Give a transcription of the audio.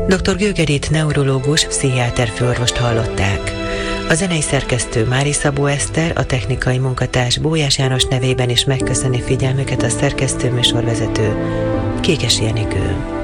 Dr. Gögerit neurológus, pszichiáter főorvost hallották. A zenei szerkesztő Mári Szabó Eszter, a technikai munkatárs Bólyás János nevében is megköszöni figyelmüket a szerkesztő műsorvezető Kékesi Enikő.